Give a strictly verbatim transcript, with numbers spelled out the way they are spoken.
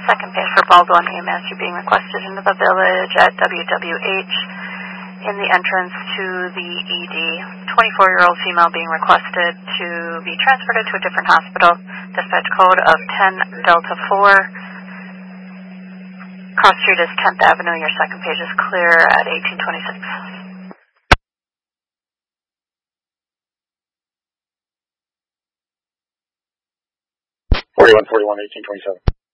Second page for Baldwin A M S. You're being requested into the village at W W H in the entrance to the E D. twenty-four-year-old female being requested to be transferred to a different hospital. Dispatch code of ten Delta four. Cross street is tenth Avenue. Your second page is clear at eighteen twenty-six. forty-one forty-one, eighteen twenty-seven.